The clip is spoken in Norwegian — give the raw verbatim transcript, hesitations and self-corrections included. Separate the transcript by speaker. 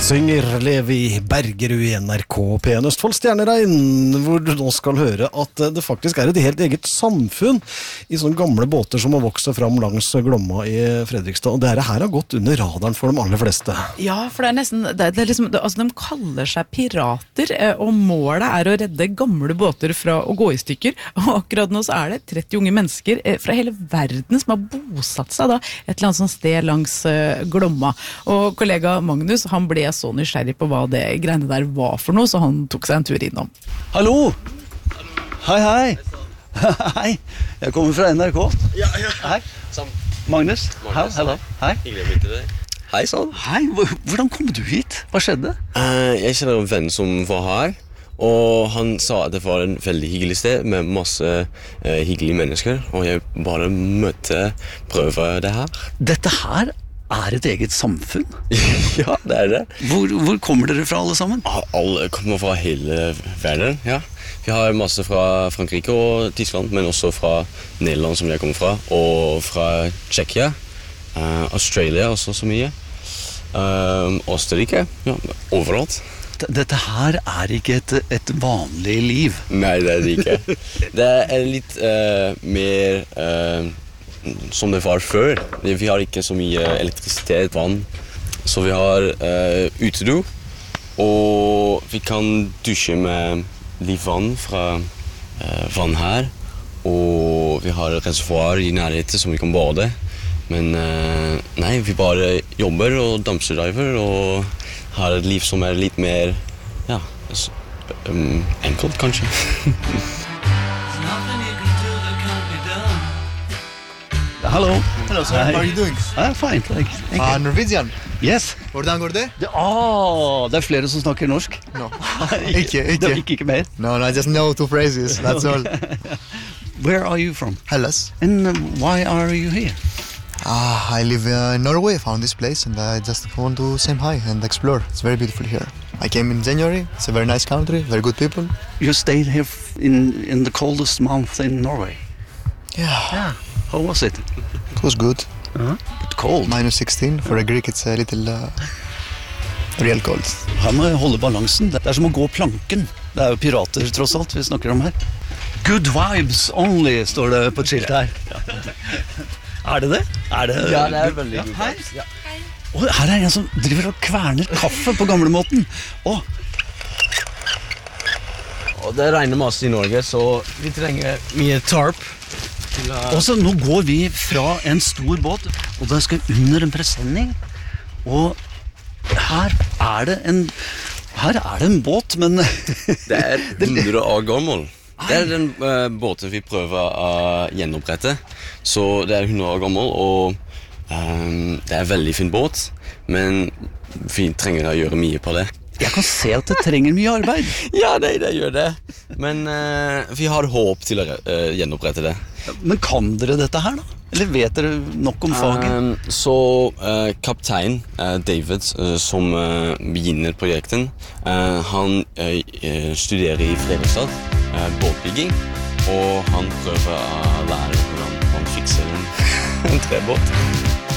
Speaker 1: synger Levi Bergerud I N R K P en Østfold Stjerneregn, hvor du nå skal høre at det faktisk er et helt eget samfunn I sånne gamle båter som har vokst fram langs Glomma I Fredrikstad, og det her har gått under radaren for de aller fleste.
Speaker 2: Ja, for det er nesten, det er, det er liksom, det, altså de kaller seg pirater, og målet er å redde gamle båter fra å gå I stykker, og akkurat nå så er det tretti unge mennesker fra hele verden som har bosatt seg da, et eller annet sånt sted langs Glomma, og kollega Magnus, han ble så nysgjerrig på hva det greiene der var for noe, så han tok seg en tur innom.
Speaker 3: Hallo! Hei, hei! Hei, jeg kommer fra N R K.
Speaker 4: Ja, ja.
Speaker 3: Hei. Magnus.
Speaker 4: Magnus.
Speaker 3: Hallo. Hei.
Speaker 4: Hyggelig å møte deg. Hei, sånn.
Speaker 3: Hei, hvordan kom du hit? Hva skjedde?
Speaker 4: Uh, jeg kjenner en venn som var her, og han sa at det var en veldig hyggelig sted med masse uh, hyggelige mennesker, og jeg bare møtte prøve det her.
Speaker 3: Dette her er et eget samfunn.
Speaker 4: Ja, det er det.
Speaker 3: Hvor, hvor kommer dere fra alle sammen?
Speaker 4: Alle kommer fra hele verden, ja. Vi har masse fra Frankrike og Tyskland, men også fra Nederland som jeg kommer fra, og fra Tsjekkia, uh, Australia også så mye, uh, Østerrike, ja, overalt.
Speaker 3: Dette her er ikke et, et vanlig liv.
Speaker 4: Nei, det er det ikke. Det er litt uh, mer uh, som det var før. Vi har ikke så mye elektrisitet, vann, så vi har uh, utedo, og vi kan dusje med litt vann fra uh, vann her, og vi har reservoir I nærheten som vi kan bade, men uh, nei, vi bare jobber og dampsediver og har et liv som er litt mer, ja, um, enkelt kanskje.
Speaker 3: Hello.
Speaker 5: Hello, sir.
Speaker 3: Hi.
Speaker 5: How are you doing?
Speaker 3: I'm fine, thank you. Thank
Speaker 5: Uh,
Speaker 3: you.
Speaker 5: Norwegian.
Speaker 3: Yes.
Speaker 5: Hvordan går det?
Speaker 3: Det, ah, det er flere som snakker norsk.
Speaker 5: No.
Speaker 3: ikke,
Speaker 5: Ikke, ikke.
Speaker 3: Det er ikke, ikke mer.
Speaker 5: No, no, I just know two phrases, that's all.
Speaker 3: Where are you from?
Speaker 5: Hellas.
Speaker 3: And uh, why are you here?
Speaker 5: Ah, I live uh, in Norway, I found this place and I just want to say hi and explore. It's very beautiful here. I came in January, it's a very nice country, very good people.
Speaker 3: You stayed here f- in, in the coldest month in Norway.
Speaker 5: Yeah,
Speaker 3: Yeah. How was it?
Speaker 5: it was good.
Speaker 3: Uh-huh. But cold.
Speaker 5: minus sixteen, for a Greek it's a little uh, real cold.
Speaker 3: Her må jeg holde balansen. Det er som å gå planken. Det er jo pirater tross alt vi snakker om her. Good vibes only, står det på et skilt her. Er det det? Er det?
Speaker 4: Ja, det er veldig
Speaker 3: ja,
Speaker 4: good
Speaker 3: hei.
Speaker 4: vibes. Ja.
Speaker 3: Og her er en som driver og kverner kaffe på gamlemåten. Å,
Speaker 4: Og det regner masse I Norge, så vi trenger mye tarp. Til, uh,
Speaker 3: og så nå går vi fra en stor båt, og da skal vi under en presenning. Og her er det en, her er det en båt, men...
Speaker 4: det er hundre år gammel. Det er den uh, båten vi prøver å gjenopprette. Så det er hundre år gammel, og um, det er en veldig fin båt, men vi trenger å gjøre mye på det.
Speaker 3: Jeg kan se at det trenger mye arbeid.
Speaker 4: Ja, nei, det gjør det. Men uh, vi har håp til å uh, gjenopprette det.
Speaker 3: Men kan dere dette her da? Eller vet dere nok om faget?
Speaker 4: Um, så uh, kaptein uh, David, uh, som uh, begynner projekten, uh, han uh, studerer I Fredrikstad, uh, båtbygging, og han prøver å lære hvordan man fikser en, en trebåt.